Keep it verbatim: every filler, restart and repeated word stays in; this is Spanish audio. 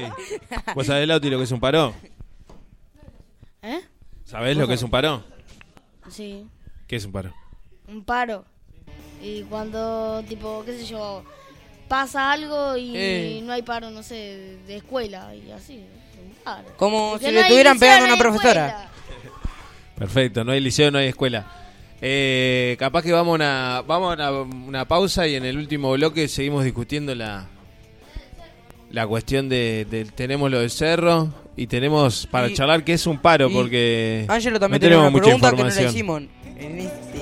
¿Vos sabés, Lauti, lo que es un paro? ¿Eh? ¿Sabés lo que es un paro? Sí. ¿Qué es un paro? Un paro. Y cuando, tipo, qué sé yo, pasa algo y Eh. no hay paro, no sé, de escuela y así. Un paro. Como Porque si no le hay estuvieran liceo, pegando a no una hay profesora. escuela. Perfecto, no hay liceo, no hay escuela. Eh, capaz que vamos a una, vamos a una, una pausa y en el último bloque seguimos discutiendo la la cuestión de, de tenemos lo del cerro y tenemos para Y- charlar qué es un paro y porque Ángelo también no tenía tenemos una mucha pregunta que no la información. hicimos en este